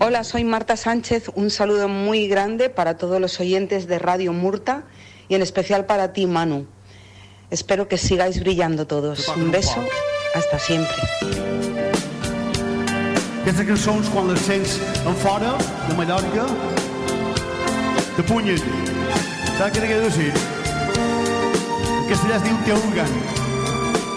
Hola, soy Marta Sánchez. Un saludo muy grande para todos los oyentes de Radio Murta y en especial para ti, Manu. Espero que sigáis brillando todos. Un beso, hasta siempre. Aquestes cançons, quan les sents en fora de Mallorca, te punyen. Saps què t'he de dir? En castellà es diu te ahogan.